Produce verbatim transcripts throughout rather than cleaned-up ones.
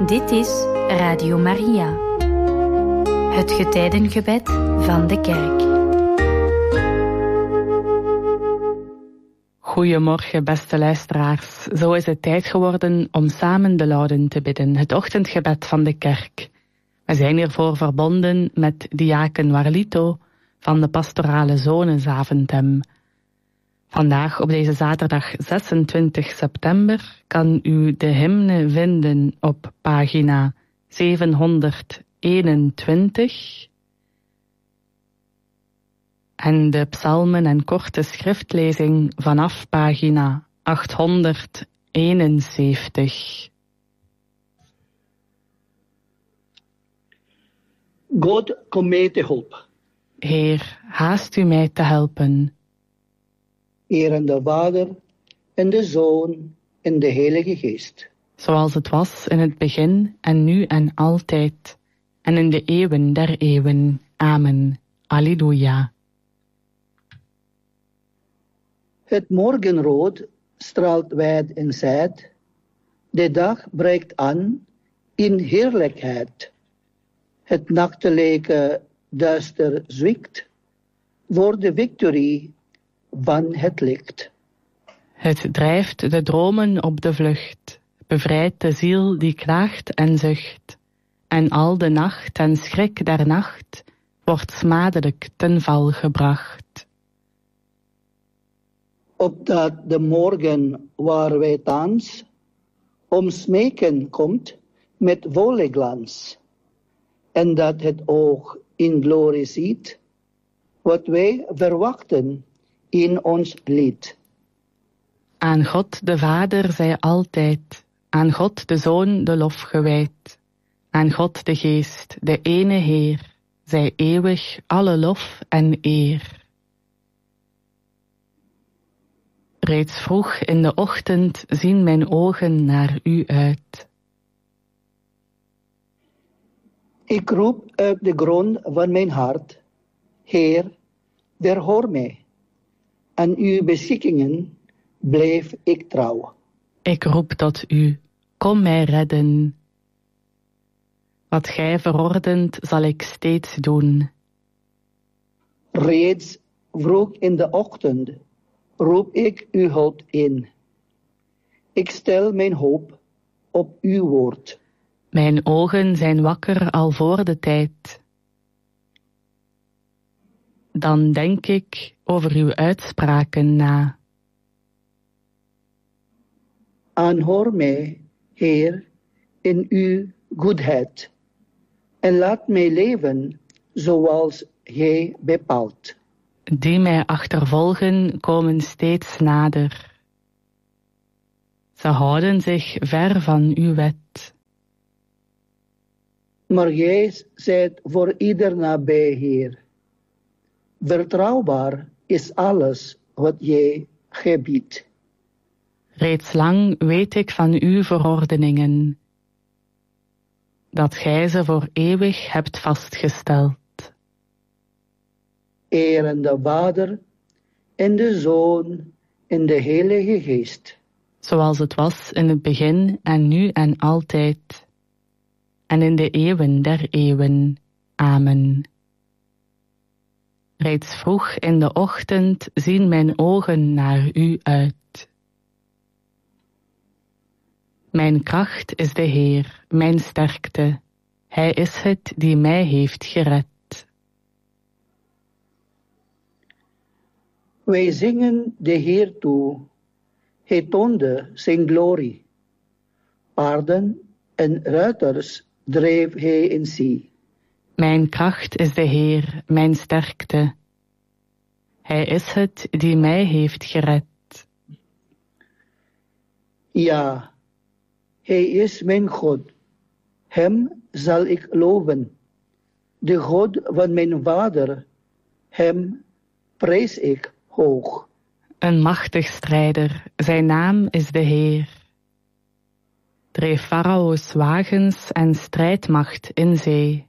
Dit is Radio Maria, het getijdengebed van de kerk. Goedemorgen, beste luisteraars. Zo is het tijd geworden om samen de Lauden te bidden, het ochtendgebed van de kerk. We zijn hiervoor verbonden met diaken Warlito van de pastorale zone Zaventem. Vandaag op deze zaterdag zesentwintig september kan u de hymne vinden op pagina zevenhonderdeenentwintig en de psalmen en korte schriftlezing vanaf pagina achthonderdeenenzeventig. God, kom mij te hulp. Heer, haast u mij te helpen. Eer aan de Vader, en de Zoon, en de Heilige Geest. Zoals het was in het begin, en nu en altijd, en in de eeuwen der eeuwen. Amen. Alleluia. Het morgenrood straalt wijd en zijd. De dag breekt aan in heerlijkheid. Het nachtelijke duister zwikt voor de victorie van het licht. Het drijft de dromen op de vlucht, bevrijdt de ziel die klaagt en zucht, en al de nacht en schrik der nacht wordt smadelijk ten val gebracht. Opdat de morgen waar wij thans om smeken komt met volle glans, en dat het oog in glorie ziet, wat wij verwachten in ons lied. Aan God de Vader zij altijd, aan God de Zoon de lof gewijd, aan God de Geest, de ene Heer, zij eeuwig alle lof en eer. Reeds vroeg in de ochtend zien mijn ogen naar u uit. Ik roep uit de grond van mijn hart, Heer, verhoor mij. Aan uw beschikkingen blijf ik trouw. Ik roep tot u, kom mij redden. Wat gij verordent zal ik steeds doen. Reeds vroeg in de ochtend roep ik uw hulp in. Ik stel mijn hoop op uw woord. Mijn ogen zijn wakker al voor de tijd. Dan denk ik over uw uitspraken na. Aanhoor mij, Heer, in uw goedheid, en laat mij leven zoals gij bepaalt. Die mij achtervolgen komen steeds nader. Ze houden zich ver van uw wet. Maar jij zijt voor ieder nabij, Heer. Vertrouwbaar is alles wat jij gebiedt. Reeds lang weet ik van uw verordeningen, dat gij ze voor eeuwig hebt vastgesteld. Eer aan de Vader, en de Zoon, en de Heilige Geest. Zoals het was in het begin, en nu en altijd, en in de eeuwen der eeuwen. Amen. Reeds vroeg in de ochtend zien mijn ogen naar u uit. Mijn kracht is de Heer, mijn sterkte. Hij is het die mij heeft gered. Wij zingen de Heer toe. Hij toonde zijn glorie. Paarden en ruiters dreef hij in zee. Mijn kracht is de Heer, mijn sterkte. Hij is het die mij heeft gered. Ja, hij is mijn God. Hem zal ik loven. De God van mijn vader, hem prijs ik hoog. Een machtig strijder, zijn naam is de Heer. Dreef Farao's wagens en strijdmacht in zee.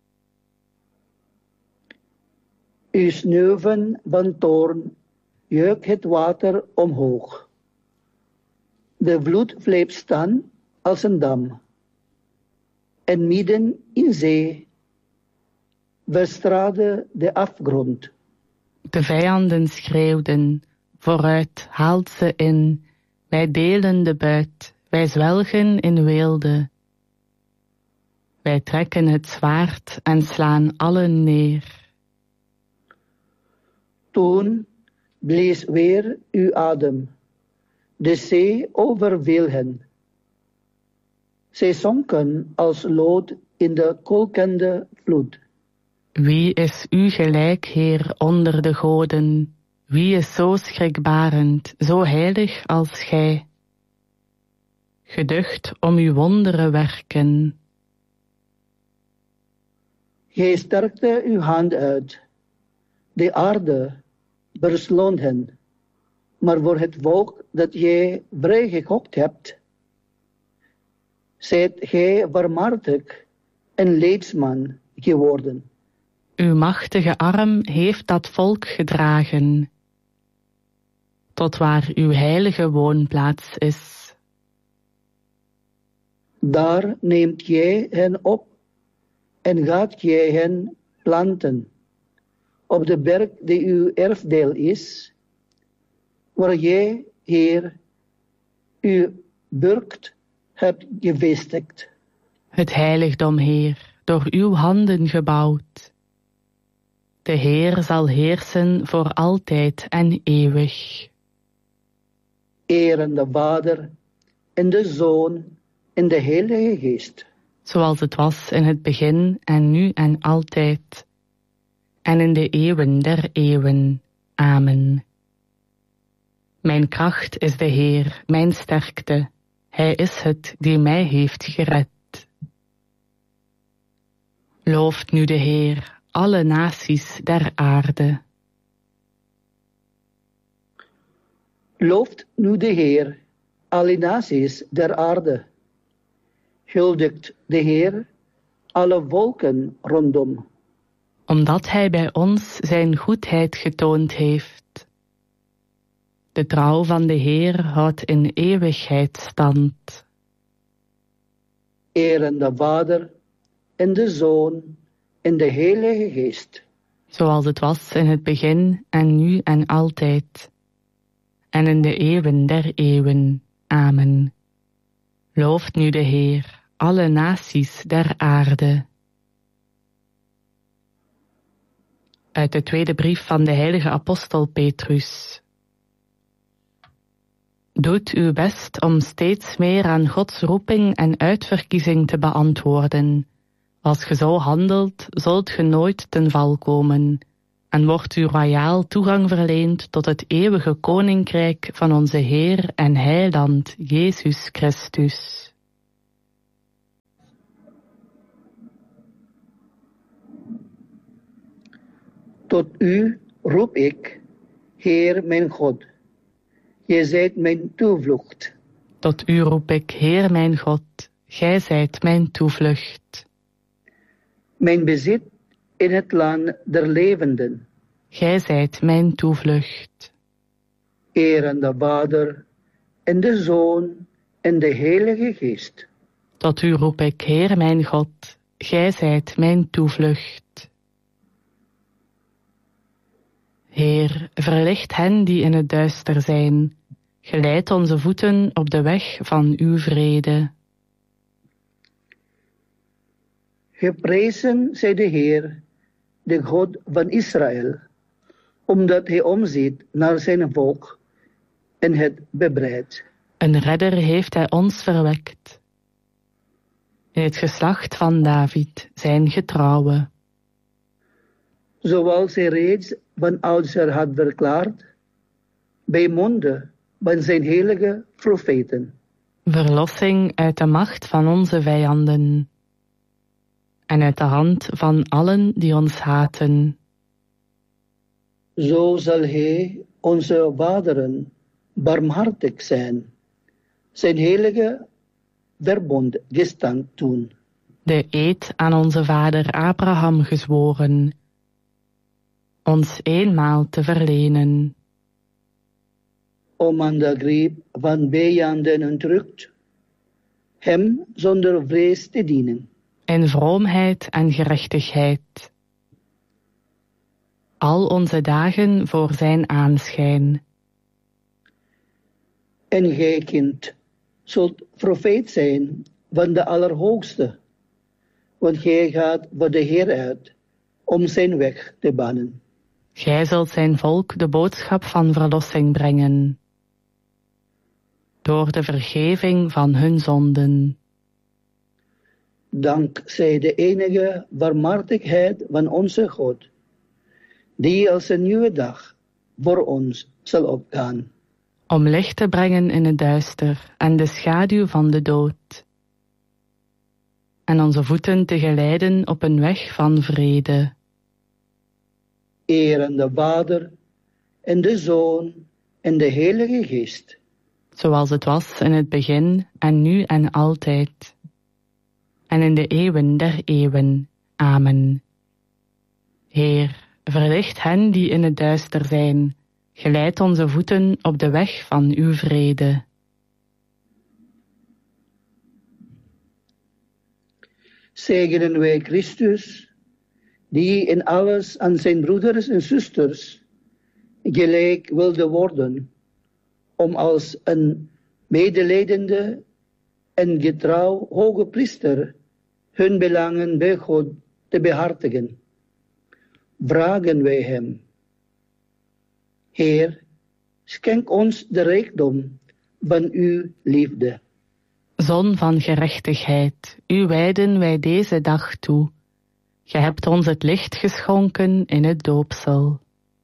Uw sneeuwen van toorn juicht het water omhoog. De vloed bleef staan als een dam. en midden in zee verstraadde de afgrond. De vijanden schreeuwden, vooruit, haalt ze in. Wij delen de buit, wij zwelgen in weelde. Wij trekken het zwaard en slaan allen neer. Toen blees weer uw adem, de zee overviel hen. Zij zonken als lood in de kolkende vloed. Wie is u gelijk, Heer, onder de goden? Wie is zo schrikbarend, zo heilig als gij? Geducht om uw wonderen werken. Gij sterkte uw hand uit. De aarde beslond hen. Maar voor het volk dat jij vrijgekocht hebt, zijt gij barmhartig en leidsman geworden. Uw machtige arm heeft dat volk gedragen, tot waar uw heilige woonplaats is. Daar neemt jij hen op en gaat jij hen planten, op de berg die uw erfdeel is, waar jij, Heer, uw burcht hebt gevestigd. Het heiligdom, Heer, door uw handen gebouwd. De Heer zal heersen voor altijd en eeuwig. Eren de Vader en de Zoon en de Heilige Geest. Zoals het was in het begin en nu en altijd. En in de eeuwen der eeuwen. Amen. Mijn kracht is de Heer, mijn sterkte. Hij is het die mij heeft gered. Looft nu de Heer, alle naties der aarde. Looft nu de Heer, alle naties der aarde. Huldigt de Heer, alle volken rondom. Omdat hij bij ons zijn goedheid getoond heeft. De trouw van de Heer houdt in eeuwigheid stand. Eren de Vader en de Zoon en de Heilige Geest. Zoals het was in het begin en nu en altijd. En in de eeuwen der eeuwen. Amen. Looft nu de Heer, alle naties der aarde. Uit de tweede brief van de heilige apostel Petrus. Doet uw best om steeds meer aan Gods roeping en uitverkiezing te beantwoorden. Als ge zo handelt, zult ge nooit ten val komen, en wordt u royaal toegang verleend tot het eeuwige koninkrijk van onze Heer en Heiland Jezus Christus. Tot u roep ik, Heer mijn God. Gij zijt mijn toevlucht. Tot u roep ik, Heer mijn God, gij zijt mijn toevlucht. Mijn bezit in het land der levenden. Gij zijt mijn toevlucht. Eren de Vader en de Zoon en de Heilige Geest. Tot u roep ik, Heer mijn God, gij zijt mijn toevlucht. Heer, verlicht hen die in het duister zijn. Geleid onze voeten op de weg van uw vrede. Geprezen zij de Heer, de God van Israël, omdat hij omziet naar zijn volk en het bevrijdt. Een redder heeft hij ons verwekt. In het geslacht van David, zijn getrouwe. Zoals hij reeds van oudsher had verklaard, bij monden van zijn heilige profeten. Verlossing uit de macht van onze vijanden. En uit de hand van allen die ons haten. Zo zal hij onze vaderen barmhartig zijn, zijn heilige verbond gestand doen. De eed aan onze vader Abraham gezworen, ons eenmaal te verlenen. Om aan de griep van vijanden ontrukt, hem zonder vrees te dienen. in vroomheid en gerechtigheid. Al onze dagen voor zijn aanschijn. En gij, kind, zult profeet zijn van de Allerhoogste, want gij gaat voor de Heer uit om zijn weg te banen. Gij zult zijn volk de boodschap van verlossing brengen, door de vergeving van hun zonden. Dank zij de enige barmhartigheid van onze God, die als een nieuwe dag voor ons zal opgaan. Om licht te brengen in het duister en de schaduw van de dood. En onze voeten te geleiden op een weg van vrede. Eer aan de Vader en de Zoon en de Heilige Geest. Zoals het was in het begin en nu en altijd. En in de eeuwen der eeuwen. Amen. Heer, verlicht hen die in het duister zijn. Geleid onze voeten op de weg van uw vrede. Zegenen wij Christus, die in alles aan zijn broeders en zusters gelijk wilde worden, om als een medelijdende en getrouw hoge priester hun belangen bij God te behartigen. Vragen wij hem: Heer, schenk ons de rijkdom van uw liefde. Zon van gerechtigheid, u wijden wij deze dag toe. Ge hebt ons het licht geschonken in het doopsel.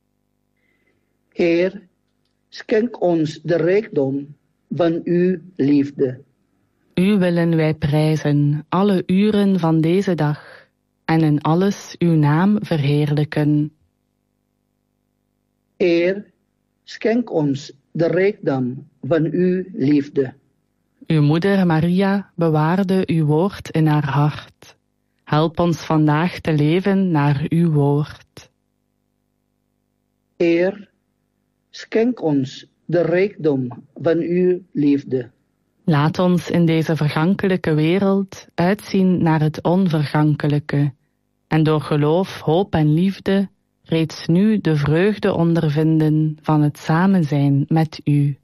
Heer, schenk ons de rijkdom van uw liefde. U willen wij prijzen alle uren van deze dag en in alles uw naam verheerlijken. Heer, schenk ons de rijkdom van uw liefde. Uw moeder Maria bewaarde uw woord in haar hart. Help ons vandaag te leven naar uw woord. Heer, schenk ons de rijkdom van uw liefde. Laat ons in deze vergankelijke wereld uitzien naar het onvergankelijke en door geloof, hoop en liefde reeds nu de vreugde ondervinden van het samen zijn met u.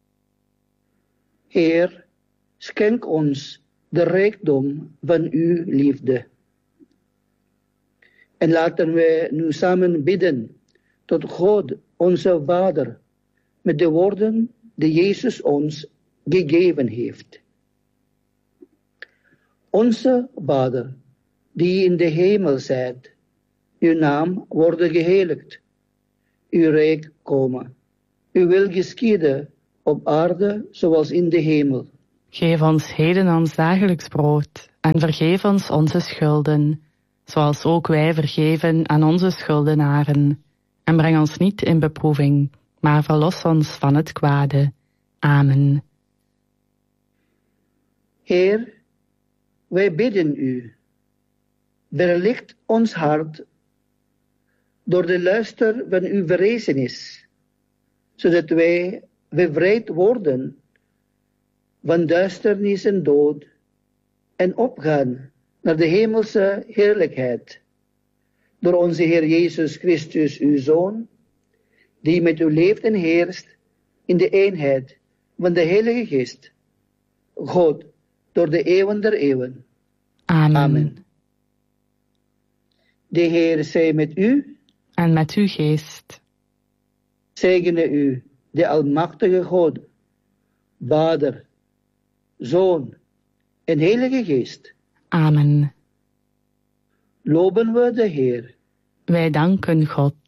Heer, schenk ons de rijkdom van uw liefde. En laten wij nu samen bidden tot God, onze Vader, met de woorden die Jezus ons gegeven heeft. Onze Vader, die in de hemel zijt, uw naam worden geheiligd, uw rijk komen, uw wil geschieden op aarde zoals in de hemel. Geef ons heden ons dagelijks brood en vergeef ons onze schulden, zoals ook wij vergeven aan onze schuldenaren. En breng ons niet in beproeving, maar verlos ons van het kwade. Amen. Heer, wij bidden u, verlicht ons hart door de luister van uw verrezenis, zodat wij bevrijd worden van duisternis en dood en opgaan naar de hemelse heerlijkheid. Door onze Heer Jezus Christus, uw Zoon, die met u leeft en heerst in de eenheid van de Heilige Geest, God, door de eeuwen der eeuwen. Amen. Amen. De Heer zij met u. En met uw geest. Zegene u, de Almachtige God, Vader, Zoon en Heilige Geest. Amen. Loben we de Heer. Wij danken God.